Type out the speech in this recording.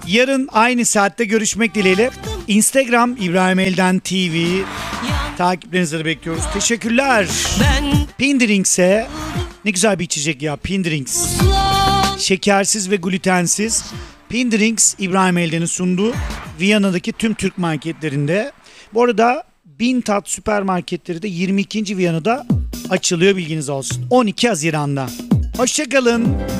Yarın aynı saatte görüşmek dileğiyle. Instagram İbrahim Elden TV. Takiplerinizi de bekliyoruz. Teşekkürler. Pindrings'e ne güzel bir içecek ya, Pindrings. Şekersiz ve glutensiz. Pindrings İbrahim Elden'in sunduğu Viyana'daki tüm Türk marketlerinde. Bu arada Bin Tat süpermarketleri de 22. Viyana'da açılıyor, bilginiz olsun. 12 Haziran'da. Hoşçakalın.